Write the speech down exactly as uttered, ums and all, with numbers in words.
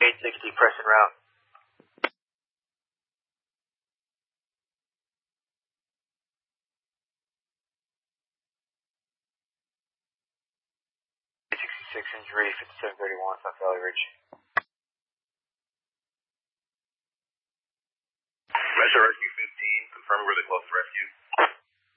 eight sixty, press en route. eight sixty-six injury, fifty-seven thirty-one, South Valley Ridge. Rescue fifteen, confirm we're the close rescue.